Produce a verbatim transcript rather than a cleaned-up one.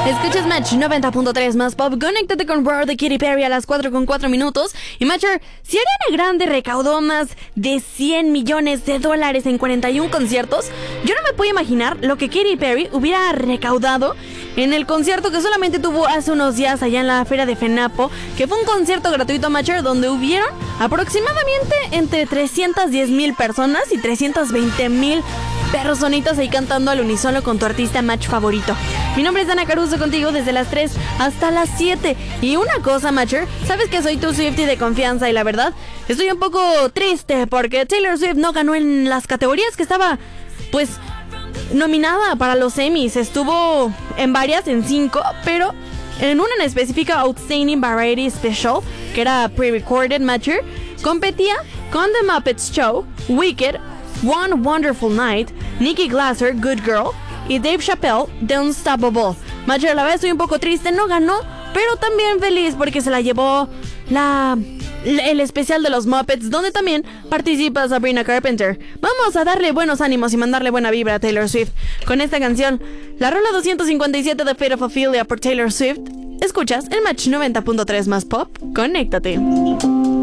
Escuchas Match noventa punto tres más pop. Conéctate con Roar de Katy Perry a las cuatro con cuatro minutos. Y Matcher, si Ariana Grande recaudó más de cien millones de dólares en cuarenta y uno conciertos, yo no me puedo imaginar lo que Katy Perry hubiera recaudado en el concierto que solamente tuvo hace unos días allá en la Feria de FENAPO, que fue un concierto gratuito, Matcher, donde hubieron aproximadamente entre trescientas diez mil personas y trescientas veinte mil personitas ahí cantando al unísono con tu artista Match favorito. Mi nombre es Dana Caruso, contigo desde las tres hasta las siete. Y una cosa, Matcher, sabes que soy tu Swiftie de confianza y la verdad, estoy un poco triste porque Taylor Swift no ganó en las categorías que estaba, pues, nominada para los Emmys. Estuvo en varias, en cinco, pero en una en específica, Outstanding Variety Special, que era pre-recorded, Matcher, competía con The Muppets Show, Wicked, One Wonderful Night, Nikki Glaser, Good Girl, y Dave Chappelle, The Unstoppable. Matcher, la verdad estoy un poco triste, no ganó, pero también feliz porque se la llevó la... el especial de los Muppets, donde también participa Sabrina Carpenter. Vamos a darle buenos ánimos y mandarle buena vibra a Taylor Swift con esta canción, la rola doscientos cincuenta y siete de Fate of Ophelia por Taylor Swift. Escuchas el Match noventa punto tres más pop. Conéctate.